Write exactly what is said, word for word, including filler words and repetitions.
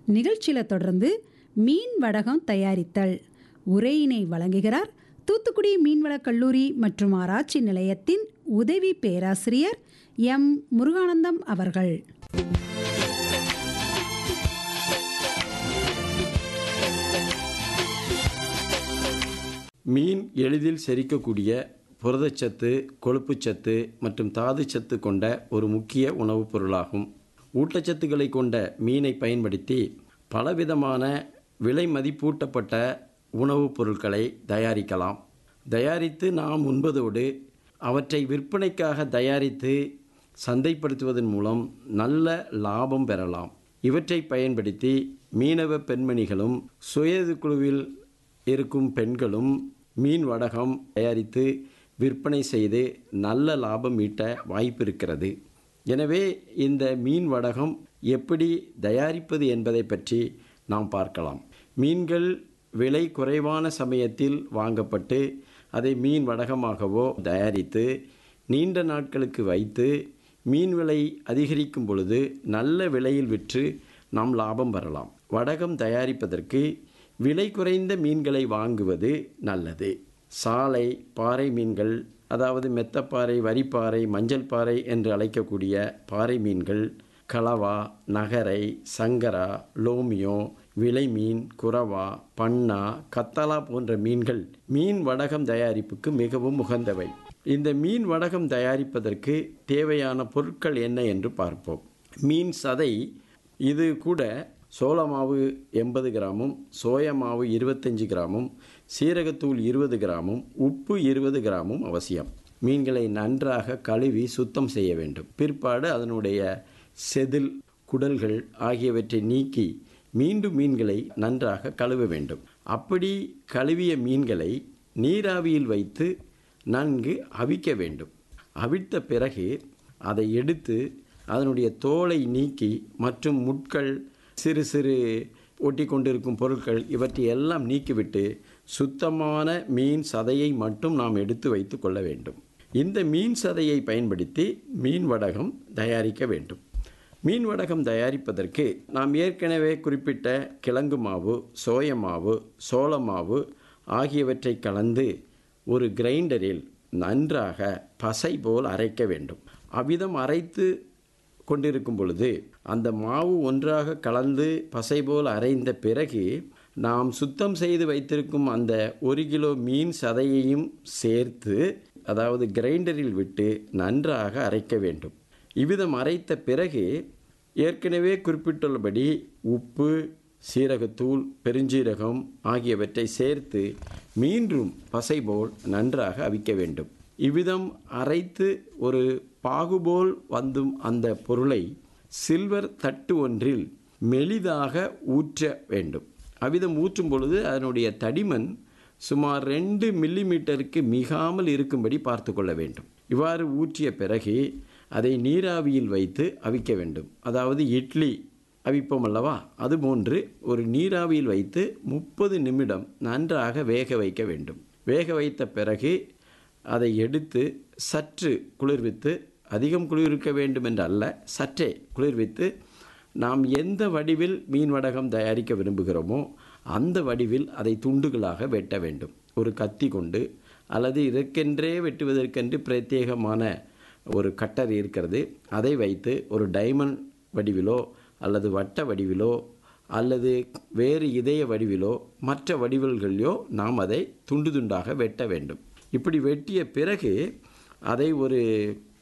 நிகழ்ச்சியில் தொடர்ந்து மீன் வடகம் தயாரித்தல் உரையினை வழங்குகிறார் தூத்துக்குடி மீன்வளக் கல்லூரி மற்றும் ஆராய்ச்சி நிலையத்தின் உதவி பேராசிரியர் எம் முருகானந்தம் அவர்கள். மீன் எளிதில் செரிக்கக்கூடிய புரதச்சத்து, கொழுப்புச்சத்து மற்றும் தாதுச்சத்து கொண்ட ஒரு முக்கிய உணவுப் பொருளாகும். ஊட்டச்சத்துக்களை கொண்ட மீனை பயன்படுத்தி பலவிதமான விலை மதிப்பூட்டப்பட்ட உணவுப் பொருட்களை தயாரிக்கலாம். தயாரித்து நாம் உண்பதோடு அவற்றை விற்பனைக்காக தயாரித்து சந்தைப்படுத்துவதன் மூலம் நல்ல லாபம் பெறலாம். இவற்றை பயன்படுத்தி மீனவ பெண்மணிகளும் சுயது குழுவில் இருக்கும் பெண்களும் மீன் வடகம் தயாரித்து விற்பனை செய்து நல்ல லாபம் ஈட்ட வாய்ப்பு இருக்கிறது. எனவே இந்த மீன் வடகம் எப்படி தயாரிப்பது என்பதை பற்றி நாம் பார்க்கலாம். மீன்கள் விலை குறைவான சமயத்தில் வாங்கப்பட்டு அதை மீன் வடகமாகவோ தயாரித்து நீண்ட நாட்களுக்கு வைத்து மீன் விலை அதிகரிக்கும் பொழுது நல்ல விலையில் விற்று நாம் லாபம் பெறலாம். வடகம் தயாரிப்பதற்கு விலை குறைந்த மீன்களை வாங்குவது நல்லது. சாலை பாறை மீன்கள், அதாவது மெத்தப்பாறை, வரிப்பாறை, மஞ்சள் பாறை என்று அழைக்கக்கூடிய பாறை மீன்கள், கலவா, நகரை, சங்கரா, லோமியோ, விலை மீன், குறவா, பன்னா, கத்தலா போன்ற மீன்கள் மீன் வடகம் தயாரிப்புக்கு மிகவும் உகந்தவை. இந்த மீன் வடகம் தயாரிப்பதற்கு தேவையான பொருட்கள் என்ன என்று பார்ப்போம். மீன் சதை, இது கூட சோள மாவு எண்பது கிராமும், சோயா மாவு இருபத்தஞ்சி கிராமும், சீரகத்தூள் இருபது கிராமும், உப்பு இருபது கிராமும் அவசியம். மீன்களை நன்றாக கழுவி சுத்தம் செய்ய வேண்டும். பிற்பாடு அதனுடைய செதில், குடல்கள் ஆகியவற்றை நீக்கி மீண்டும் மீன்களை நன்றாக கழுவ வேண்டும். அப்படி கழுவிய மீன்களை நீராவியில் வைத்து நன்கு அவிக்க வேண்டும். அவித்த பிறகு அதை எடுத்து அதனுடைய தோலை நீக்கி மற்றும் முட்கள், சிறு சிறு ஒட்டி கொண்டிருக்கும் பொருட்கள் இவற்றை எல்லாம் நீக்கிவிட்டு சுத்தமான மீன் சதையை மட்டும் நாம் எடுத்து வைத்து கொள்ள வேண்டும். இந்த மீன் சதையை பயன்படுத்தி மீன் வடகம் தயாரிக்க வேண்டும். மீன் வடகம் தயாரிப்பதற்கு நாம் ஏற்கனவே குறிப்பிட்ட கிழங்கு மாவு, சோய மாவு, சோள மாவு ஆகியவற்றை கலந்து ஒரு கிரைண்டரில் நன்றாக பசை போல் அரைக்க வேண்டும். அவ்விதம் அரைத்து கொண்டிருக்கும் பொழுது அந்த மாவு ஒன்றாக கலந்து பசை போல் அரைந்த பிறகு நாம் சுத்தம் செய்து வைத்திருக்கும் அந்த ஒரு கிலோ மீன் சதையையும் சேர்த்து, அதாவது கிரைண்டரில் விட்டு நன்றாக அரைக்க வேண்டும். இவ்விதம் அரைத்த பிறகு ஏற்கனவே குறிப்பிட்டுள்ளபடி உப்பு, சீரகத்தூள், பெருஞ்சீரகம் ஆகியவற்றை சேர்த்து மீண்டும் பசை போல் நன்றாக அவிக்க வேண்டும். இவ்விதம் அரைத்து ஒரு பாகுபோல் வந்தும் அந்த பொருளை சில்வர் தட்டு ஒன்றில் மெலிதாக ஊற்ற வேண்டும். அவ்விதம் ஊற்றும் பொழுது அதனுடைய தடிமன் சுமார் ரெண்டு மில்லி மீட்டருக்கு மிகாமல் இருக்கும்படி பார்த்து கொள்ள வேண்டும். இவ்வாறு ஊற்றிய பிறகு அதை நீராவியில் வைத்து அவிக்க வேண்டும். அதாவது இட்லி அவிப்போம் அல்லவா, அதுபோன்று ஒரு நீராவியில் வைத்து முப்பது நிமிடம் நன்றாக வேக வைக்க வேண்டும். வேக வைத்த பிறகு அதை எடுத்து சற்று குளிர்வித்து, அதிகம் குளிர்விக்க வேண்டும் என்று அல்ல, சற்றே குளிர்வித்து நாம் எந்த வடிவில் மீன் வடகம் தயாரிக்க விரும்புகிறோமோ அந்த வடிவில் அதை துண்டுகளாக வெட்ட வேண்டும். ஒரு கத்தி கொண்டு, அல்லது இதற்கென்றே வெட்டுவதற்கென்று பிரத்யேகமான ஒரு கட்டர் இருக்கிறது, அதை வைத்து ஒரு டைமண்ட் வடிவிலோ அல்லது வட்ட வடிவிலோ அல்லது வேறு இதய வடிவிலோ மற்ற வடிவல்களிலோ நாம் அதை துண்டு துண்டாக வெட்ட வேண்டும். இப்படி வெட்டிய பிறகு அதை ஒரு